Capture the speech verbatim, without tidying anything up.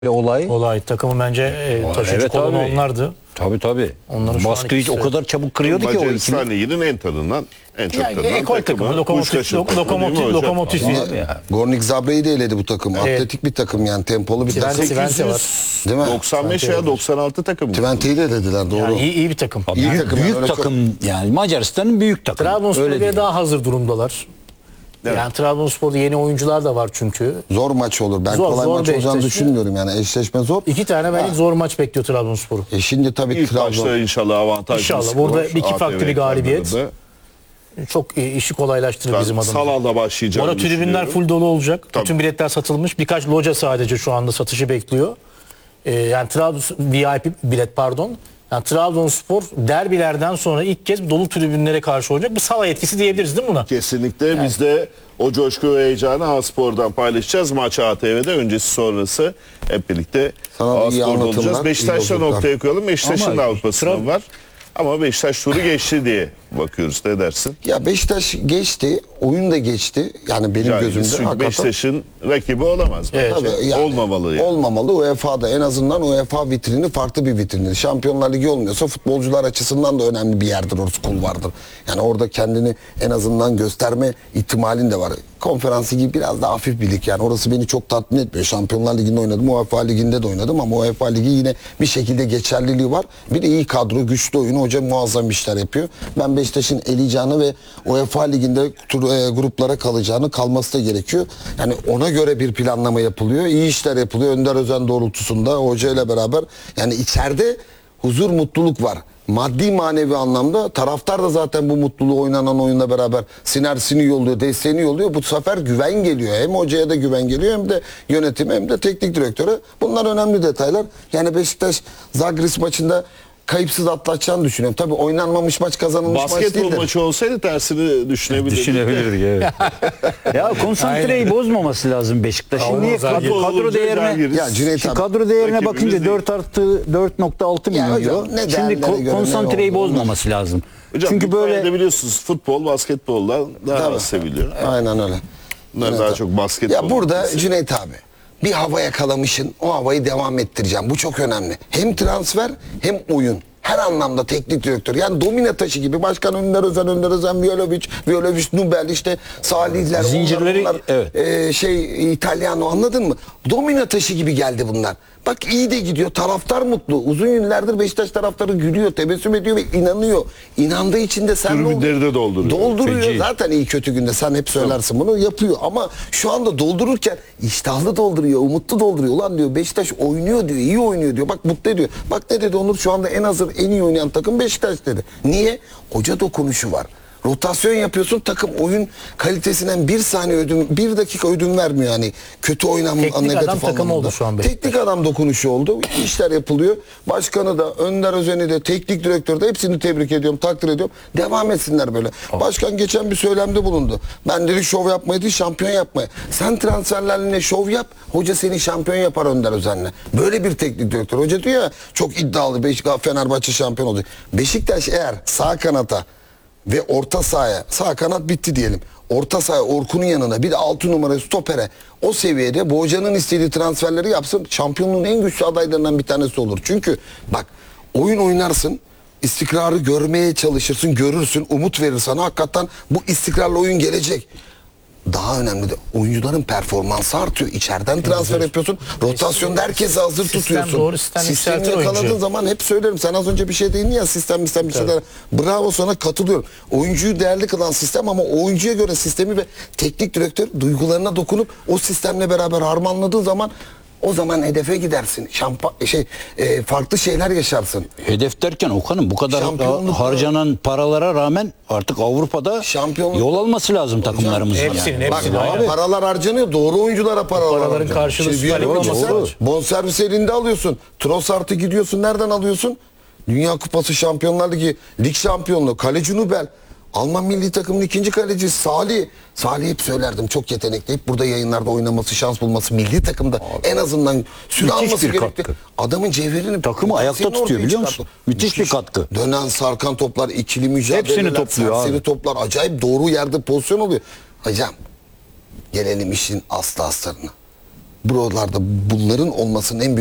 olay. Olay takımın bence e, taşıyıcı Evet kolonu abi. onlardı. Tabii tabii. Onların şu an Baskıyı ikisi- o kadar çabuk kırıyordu ki o Macaristan ikili. Ligi'nin en tanınan, en çok Yani tanınan ekol takımı. takımı, lokomotif, Kuşkaşı lo- takımı lokomotif, değil mi hocam? lokomotif. Abi ya. Gornik Zabre'yi de eledi bu takım. Evet. Atletik bir takım yani tempolu bir Twente, takım. Twente var. Değil mi? doksan beş veya doksan altı takım. Twente'yi de elediler doğru. Yani iyi, iyi bir takım. İyi Büyük, takım, büyük yani öyle takım yani Macaristan'ın büyük takımı. Trabzonspor'a Öyle göre diyeyim. daha hazır durumdalar. Evet. Yani Trabzonspor'da yeni oyuncular da var çünkü. Zor maç olur. Ben Zor, kolay zor maç bir olacağını eşleşme. düşünmüyorum yani. Eşleşme zor. İki tane bence zor maç bekliyor Trabzonspor'u. E şimdi tabii İlk Trabzon. başta inşallah avantajlı İnşallah. skor. Burada iki A T V farklı bir galibiyet. ekranlarında. Çok e, işi kolaylaştırır Ben bizim adımıza. Salah'la başlayacağını Orada tribünler düşünüyorum. full dolu olacak. Tabii. Bütün biletler satılmış. Birkaç loca sadece şu anda satışı bekliyor. Ee, yani Trabzon V I P bilet pardon. Yani Trabzonspor derbilerden sonra ilk kez dolu tribünlere karşı olacak. Bir sala etkisi diyebiliriz değil mi buna? Kesinlikle biz de o coşku ve heyecanı A-Spor'dan paylaşacağız. Maç A T V'de öncesi sonrası hep birlikte Sana da iyi A-Spor'da anlatımlar, olacağız. iyi Beşiktaş'ta yolculuklar. noktaya koyalım. Beşiktaş'ın Ama da Avrupa sınavı Trab- var. Ama Beşiktaş turu geçti diye bakıyoruz. Ne dersin? Ya Beşiktaş geçti. Oyun da geçti. Yani benim Yani gözümde. çünkü hakikaten. Beşiktaş'ın rakibi olamaz. Evet. bence. Tabii yani Olmamalı yani. Olmamalı. U E F A'da en azından U E F A vitrini farklı bir vitrindir. Şampiyonlar Ligi olmuyorsa futbolcular açısından da önemli bir yerdir orası, kulvardır. Yani orada kendini en azından gösterme ihtimalin de var. Konferans Ligi biraz daha hafif bir lig yani. Orası beni çok tatmin etmiyor. Şampiyonlar Ligi'nde oynadım. U E F A Ligi'nde de oynadım ama U E F A Ligi yine bir şekilde geçerliliği var. Bir de iyi kadro, güçlü oyun. Hoca muazzam işler yapıyor. Ben Beşiktaş'ın eleyeceğini ve U E F A Ligi'nde tur, e, gruplara kalacağını, kalması da gerekiyor. Yani ona göre bir planlama yapılıyor. İyi işler yapılıyor. Önder Özen doğrultusunda hoca ile beraber. Yani içeride huzur, mutluluk var. Maddi manevi anlamda taraftar da zaten bu mutluluğu oynanan oyunla beraber sinersini yolluyor, desteğini yolluyor. Bu sefer güven geliyor. Hem hocaya da güven geliyor hem de yönetime hem de teknik direktöre. Bunlar önemli detaylar. Yani Beşiktaş Zagris maçında kayıpsız atlatacağını düşünüyorum. Tabii oynanmamış maç, kazanılmış maç Basketbol değildir. maçı olsaydı tersini düşünebilirdik. Düşünebilirdik evet. Ya konsantreyi bozmaması lazım Beşiktaş'ın. Olmaz Niye abi. kadro, kadro Olunca değerine Cengiz. Ya Cüneyt Şimdi abi, kadro değerine rakibimiz bakınca değil. dört artı dört nokta altı Ya milyon hocam, euro. ne Şimdi değerlere ko- göre ne konsantreyi oldu onlar? bozmaması lazım. Hocam Çünkü böyle böyle biliyorsunuz futbol basketboldan daha Tabii. az seviliyor. Aynen öyle. Bunlar Cüneyt daha abi. çok basketbol. Ya burada ülkesi. Cüneyt abi bir hava yakalamışsın, o havayı devam ettireceğim. Bu çok önemli. Hem transfer hem oyun. Her anlamda teknik direktör. Yani domine taşı gibi. Başkan Önder Özen, Önder Özen, Violovic, Violovic, Nubel, işte Salihler, Zincirleri, onlar, bunlar, evet. e, şey İtalyano, anladın mı? Domine taşı gibi geldi bunlar. Bak iyi de gidiyor. Taraftar mutlu. Uzun yıllardır Beşiktaş taraftarı gülüyor, tebessüm ediyor ve inanıyor. İnandığı için de sen ne Tribünleri oluyor? de dolduruyor. Dolduruyor. Feci. Zaten iyi kötü günde sen hep söylersin bunu, yapıyor. Ama şu anda doldururken iştahlı dolduruyor, umutlu dolduruyor. Ulan diyor Beşiktaş oynuyor diyor, iyi oynuyor diyor. Bak mutlu ediyor. Bak ne dedi Onur, şu anda en hazır, en iyi oynayan takım Beşiktaş dedi. Niye? Hoca dokunuşu var. Rotasyon yapıyorsun, takım oyun kalitesinden bir saniye ödün, bir dakika ödün vermiyor yani. Kötü oynanma, Teknik negatif adam takımı anlamda. oldu şu an Beşiktaş. Teknik adam dokunuşu oldu. İşler yapılıyor. Başkanı da, Önder Özen'i de, teknik direktörü de hepsini tebrik ediyorum, takdir ediyorum. Devam etsinler böyle. Başkan geçen bir söylemde bulundu. Ben dedi şov yapmayı değil, şampiyon yapmayı. Sen transferlerle şov yap, hoca seni şampiyon yapar Önder Özen'le. Böyle bir teknik direktör. Hoca diyor ya, çok iddialı Beşiktaş, Fenerbahçe şampiyon olacak. Beşiktaş eğer sağ kanata ve orta sahaya, sağ kanat bitti diyelim, orta sahaya Orkun'un yanına bir de altı numara stopere o seviyede bu hocanın istediği transferleri yapsın, şampiyonluğun en güçlü adaylarından bir tanesi olur. Çünkü bak, oyun oynarsın, istikrarı görmeye çalışırsın, görürsün, umut verir sana, hakikaten bu istikrarlı oyun gelecek. Daha önemli de oyuncuların performansı artıyor. İçeriden transfer evet. yapıyorsun. Rotasyonda herkesi hazır Sistem tutuyorsun. doğru, sistem Sistemi yükseltir yakaladığın oyuncuyu. zaman hep söylerim. Sen az önce bir şey değindin ya, sistem sistem bir şeyler. Bravo, sana katılıyorum. Oyuncuyu değerli kılan sistem, ama o oyuncuya göre sistemi ve teknik direktör duygularına dokunup o sistemle beraber harmanladığı zaman, o zaman hedefe gidersin. Şampa şey e, farklı şeyler yaşarsın. hedef derken Okan'ın bu kadar Şampiyonluk- harcanan paralara rağmen artık Avrupa'da Şampiyonluk- yol alması lazım takımlarımızın. hepsinin, yani. Bak hepsinin. Aynen. paralar harcanıyor. Doğru oyunculara paralar Paraların harcanıyor. karşılığı Şey, Süper Lig Violic olması sen lazım. bonservis elinde alıyorsun. Trossard'ı gidiyorsun. Nereden alıyorsun? Dünya Kupası, Şampiyonlar Ligi, lig şampiyonluğu, kaleci Nubel. Alman milli takımın ikinci kalecisi Salih. Salih hep söylerdim, çok yetenekli. Hep burada yayınlarda oynaması, şans bulması, milli takımda en azından süre Müthiş alması bir gerekti. katkı. Adamın cevherini, Takımı ayakta potansiyelini tutuyor ortaya biliyor çıkarttı. musun? Müthiş bir katkı. Dönen sarkan toplar, ikili mücadeleler, Hepsini topluyor serseri abi. toplar, acayip doğru yerde pozisyon oluyor. Hocam gelelim işin aslı astarına. buralarda bunların olmasının en